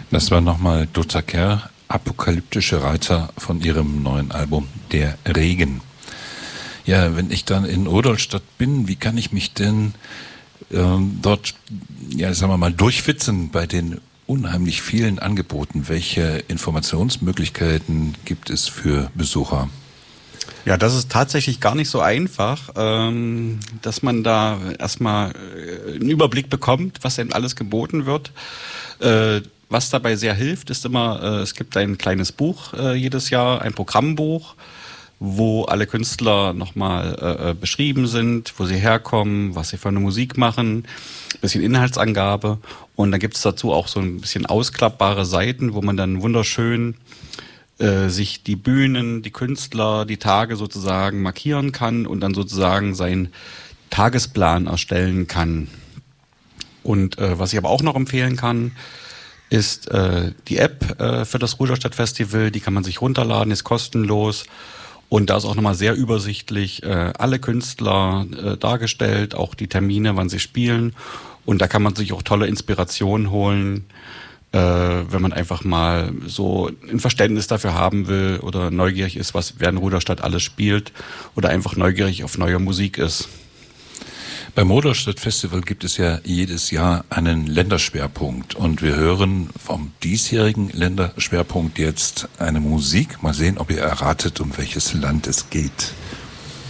Das war nochmal Dota Kerr, Apokalyptische Reiter von ihrem neuen Album Der Regen. Ja, wenn ich dann in Rudolstadt bin, wie kann ich mich denn dort, ja, sagen wir mal, durchwitzen bei den unheimlich vielen Angeboten? Welche Informationsmöglichkeiten gibt es für Besucher? Ja, das ist tatsächlich gar nicht so einfach, dass man da erstmal einen Überblick bekommt, was denn alles geboten wird. Was dabei sehr hilft, ist immer, es gibt ein kleines Buch jedes Jahr, ein Programmbuch, wo alle Künstler nochmal beschrieben sind, wo sie herkommen, was sie für eine Musik machen, ein bisschen Inhaltsangabe. Und dann gibt es dazu auch so ein bisschen ausklappbare Seiten, wo man dann wunderschön sich die Bühnen, die Künstler, die Tage sozusagen markieren kann und dann sozusagen seinen Tagesplan erstellen kann. Und was ich aber auch noch empfehlen kann, ist die App für das Rudolstadt Festival. Die kann man sich runterladen, ist kostenlos. Und da ist auch nochmal sehr übersichtlich alle Künstler dargestellt, auch die Termine, wann sie spielen. Und da kann man sich auch tolle Inspirationen holen, wenn man einfach mal so ein Verständnis dafür haben will oder neugierig ist, wer in Rudolstadt alles spielt oder einfach neugierig auf neue Musik ist. Beim Rudolstadt Festival gibt es ja jedes Jahr einen Länderschwerpunkt und wir hören vom diesjährigen Länderschwerpunkt jetzt eine Musik. Mal sehen, ob ihr erratet, um welches Land es geht.